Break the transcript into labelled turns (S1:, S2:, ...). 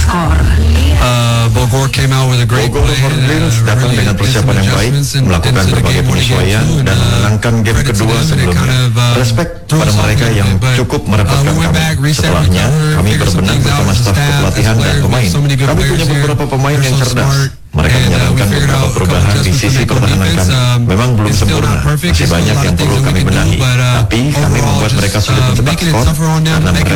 S1: skor.
S2: Bogor came out with a great
S3: Bogor
S2: play,
S3: Hornets datang dengan persiapan yang baik, melakukan berbagai penyesuaian dan memenangkan game kedua sebelumnya. Respect pada mereka yang cukup merepotkan kami. Setelahnya, kami berbenah bersama staf kepelatihan dan pemain. Kami punya beberapa pemain yang cerdas. Mereka menyarankan beberapa perubahan di sisi pertahanan kami. Memang belum sempurna, masih banyak yang perlu kami benahi. Tapi kami membuat mereka sulit mencetak skor karena mereka